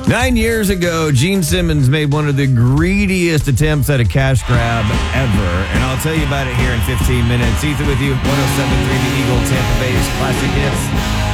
9 years ago, Gene Simmons made one of the greediest attempts at a cash grab ever. And I'll tell you about it here in 15 minutes. Ethan with you, 107.3 The Eagle, Tampa Bay's Classic Hits.